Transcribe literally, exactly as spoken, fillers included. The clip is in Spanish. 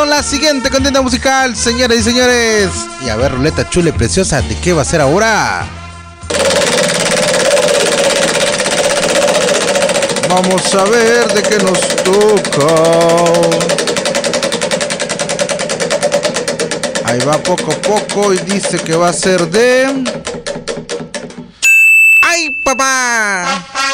con la siguiente contienda musical, señores y señores. Y a ver, ruleta chula y preciosa, ¿de qué va a ser ahora? Vamos a ver de qué nos toca. Ahí va poco a poco y dice que va a ser de... ¡Ay, papá!